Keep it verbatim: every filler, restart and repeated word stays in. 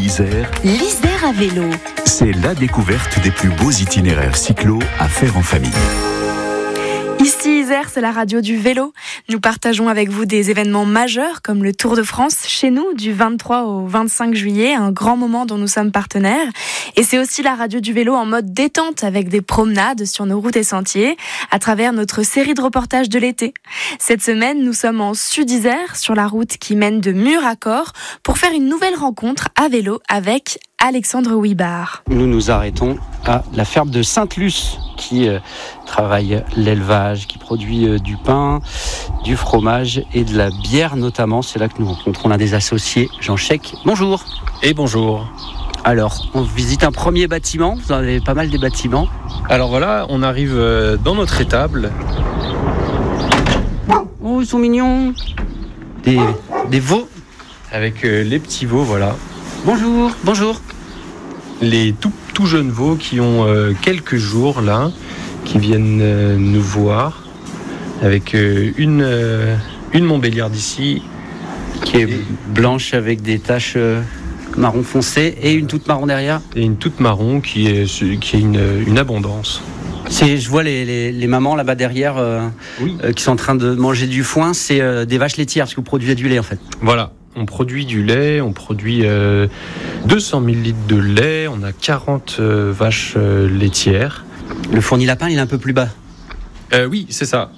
l'Isère, L'Isère à vélo. c'est la découverte des plus beaux itinéraires cyclo à faire en famille. Ici Isère, c'est la radio du vélo. Nous partageons avec vous des événements majeurs comme le Tour de France chez nous du vingt-trois au vingt-cinq juillet, un grand moment dont nous sommes partenaires. Et c'est aussi la radio du vélo en mode détente avec des promenades sur nos routes et sentiers à travers notre série de reportages de l'été. Cette semaine, nous sommes en Sud-Isère sur la route qui mène de Mur à Corps pour faire une nouvelle rencontre à vélo avec Alexandre Huibard. Nous nous arrêtons à la ferme de Sainte-Luce qui euh, travaille l'élevage, qui produit euh, du pain, du fromage et de la bière notamment. C'est là que nous rencontrons l'un des associés, Jean Chec. Bonjour. Et bonjour. Alors, on visite un premier bâtiment. Vous en avez pas mal des bâtiments. Alors voilà, on arrive euh, dans notre étable. Oh, ils sont mignons. Des, des veaux. Avec euh, les petits veaux, voilà. Bonjour, bonjour. Les tout, tout jeunes veaux qui ont euh, quelques jours là, qui viennent euh, nous voir. Avec euh, une, euh, une Montbéliarde ici. Qui est blanche avec des taches euh, marron foncé et une toute marron derrière. Et une toute marron qui est, qui est une, une abondance. C'est, je vois les, les, les mamans là-bas derrière euh, Oui. euh, qui sont en train de manger du foin. C'est euh, des vaches laitières parce que vous produisez du lait en fait. Voilà. On produit du lait, on produit euh, deux cent mille litres de lait, on a quarante euh, vaches euh, laitières. Le fourni lapin, il est un peu plus bas. Euh, oui, c'est ça.